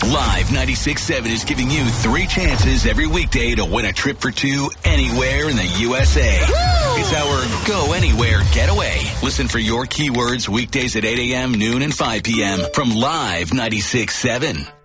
Live 96.7 is giving you 3 chances every weekday to win a trip for 2 anywhere in the USA. Woo! It's our Go Anywhere Getaway. Listen for your keywords weekdays at 8 a.m., noon, and 5 p.m. from Live 96.7.